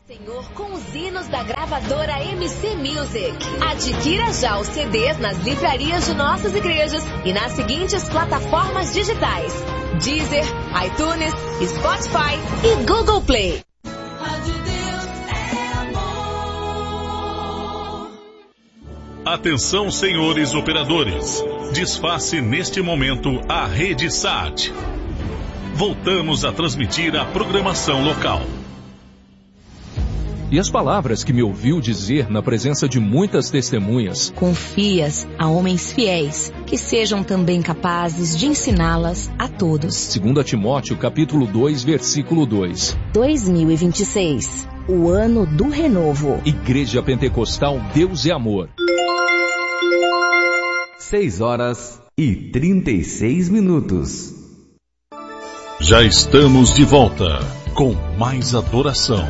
Senhor, com os hinos da gravadora MC Music. Adquira já os CDs nas livrarias de nossas igrejas e nas seguintes plataformas digitais: Deezer, iTunes, Spotify e Google Play. Atenção, senhores operadores. Desface neste momento a Rede Sat. Voltamos a transmitir a programação local. E as palavras que me ouviu dizer na presença de muitas testemunhas: confias a homens fiéis, que sejam também capazes de ensiná-las a todos. 2 Timóteo capítulo 2, versículo 2. 2026, o ano do renovo. Igreja Pentecostal Deus é Amor. 6:36. Já estamos de volta com mais adoração.